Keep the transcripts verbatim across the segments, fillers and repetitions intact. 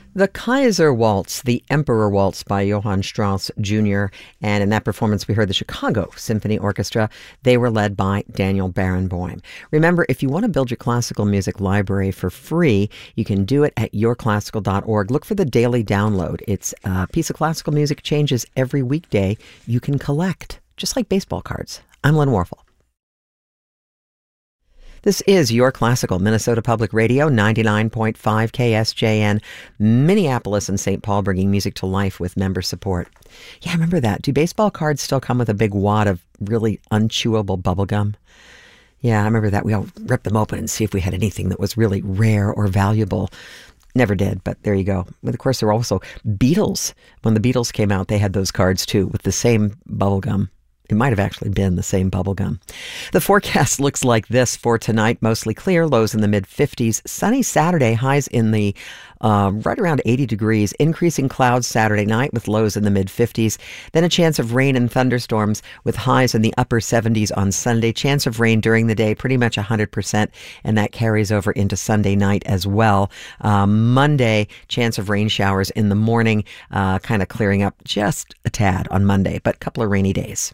The Kaiser Waltz, the Emperor Waltz by Johann Strauss Junior And in that performance, we heard the Chicago Symphony Orchestra. They were led by Daniel Barenboim. Remember, if you want to build your classical music library for free, you can do it at your classical dot org. Look for the daily download. It's a piece of classical music, changes every weekday. You can collect, just like baseball cards. I'm Lynn Warfel. This is Your Classical, Minnesota Public Radio, ninety-nine point five K S J N, Minneapolis and Saint Paul, bringing music to life with member support. Yeah, I remember that. Do baseball cards still come with a big wad of really unchewable bubble gum? Yeah, I remember that. We all ripped them open and see if we had anything that was really rare or valuable. Never did, but there you go. But of course, there were also Beatles. When the Beatles came out, they had those cards too, with the same bubble gum. It might have actually been the same bubble gum. The forecast looks like this for tonight. Mostly clear, lows in the mid fifties. Sunny Saturday, highs in the uh, right around eighty degrees. Increasing clouds Saturday night with lows in the mid fifties. Then a chance of rain and thunderstorms with highs in the upper seventies on Sunday. Chance of rain during the day, pretty much one hundred percent. And that carries over into Sunday night as well. Um, Monday, chance of rain showers in the morning, uh, kind of clearing up just a tad on Monday, but a couple of rainy days.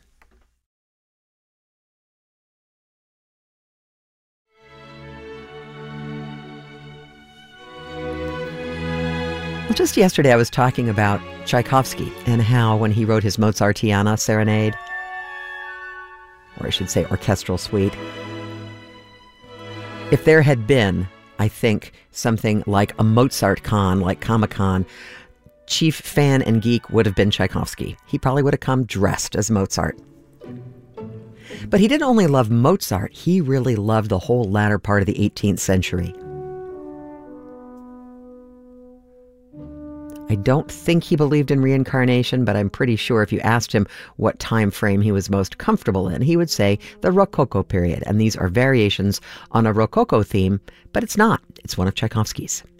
Well, just yesterday I was talking about Tchaikovsky and how when he wrote his Mozartiana Serenade, or I should say orchestral suite, if there had been, I think, something like a Mozart con, like Comic-Con, chief fan and geek would have been Tchaikovsky. He probably would have come dressed as Mozart. But he didn't only love Mozart, he really loved the whole latter part of the eighteenth century. I don't think he believed in reincarnation, but I'm pretty sure if you asked him what time frame he was most comfortable in, he would say the Rococo period. And these are variations on a Rococo theme, but it's not. It's one of Tchaikovsky's.